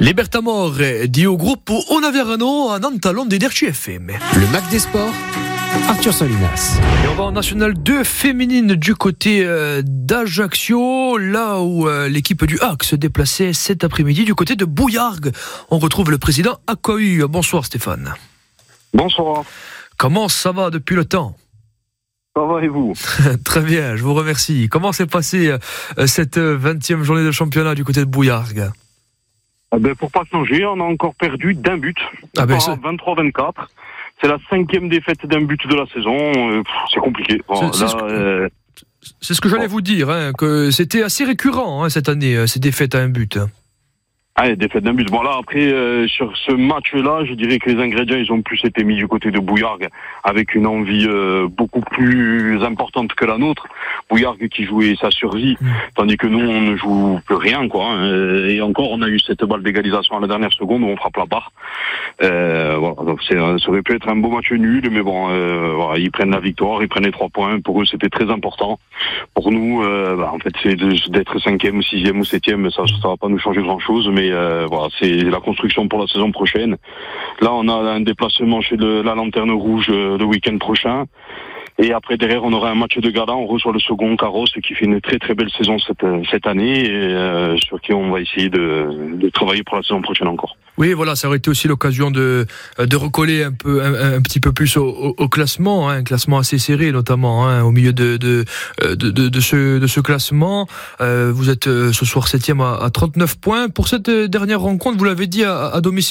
Les Bertamor dit au groupe Onaverano a Nantalon des Derchi FM. Le Mac des Sports, Arthur Solinas. Et on va en National 2 féminine du côté d'Ajaccio, là où l'équipe du HAC se déplaçait cet après-midi du côté de Bouillargues. On retrouve le président Accoy. Bonsoir Stéphane. Bonsoir. Comment ça va depuis le temps ? Ça va et vous ? Très bien, je vous remercie. Comment s'est passée cette 20e journée de championnat du côté de Bouillargues ? Pour pas changer, on a encore perdu d'un but. 23-24. C'est la 5e défaite d'un but de la saison. C'est compliqué. C'est ce que j'allais vous dire, que c'était assez récurrent cette année, ces défaites à un but. Ah, défaite d'un but. Bon là, après, sur ce match-là, je dirais que les ingrédients, ils ont plus été mis du côté de Bouillargues, avec une envie beaucoup plus importante que la nôtre. Bouillargues qui jouait sa survie, tandis que nous, on ne joue plus rien, quoi. Et encore, on a eu cette balle d'égalisation à la dernière seconde où on frappe la barre. Voilà, donc ça aurait pu être un beau match nul, mais bon, voilà, ils prennent la victoire, ils prennent les 3 points. Pour eux, c'était très important. Pour nous, en fait, c'est d'être 5e, 6e ou 7e, ça va pas nous changer grand-chose, mais voilà, c'est la construction pour la saison prochaine. Là, on a un déplacement chez la Lanterne Rouge le week-end prochain. Et après, derrière, on aura un match de gala. On reçoit le second Carros qui fait une très très belle saison cette année et sur qui on va essayer de travailler pour la saison prochaine encore. Oui, voilà, ça aurait été aussi l'occasion de recoller un petit peu plus au classement, un classement assez serré notamment, au milieu de ce classement. Vous êtes ce soir 7e à 39 points. Pour cette dernière rencontre, vous l'avez dit, à domicile.